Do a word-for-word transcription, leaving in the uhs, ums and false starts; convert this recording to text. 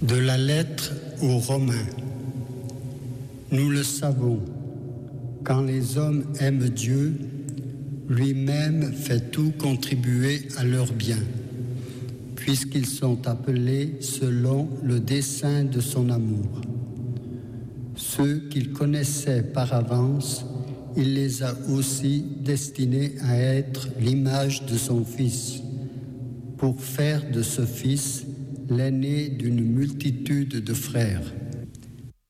De la lettre aux Romains. Nous le savons, quand les hommes aiment Dieu, lui-même fait tout contribuer à leur bien, puisqu'ils sont appelés selon le dessein de son amour. Ceux qu'il connaissait par avance, il les a aussi destinés à être l'image de son Fils, pour faire de ce Fils l'aîné d'une multitude de frères.